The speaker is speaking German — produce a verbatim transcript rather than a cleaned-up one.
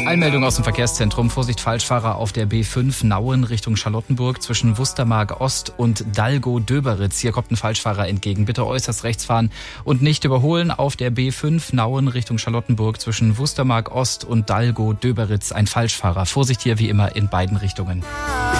Eilmeldung aus dem Verkehrszentrum. Vorsicht, Falschfahrer auf der B fünf Nauen Richtung Charlottenburg zwischen Wustermark Ost und Dalgo-Döberitz. Hier kommt ein Falschfahrer entgegen. Bitte äußerst rechts fahren und nicht überholen. Auf der B fünf Nauen Richtung Charlottenburg zwischen Wustermark Ost und Dalgo-Döberitz ein Falschfahrer. Vorsicht hier wie immer in beiden Richtungen.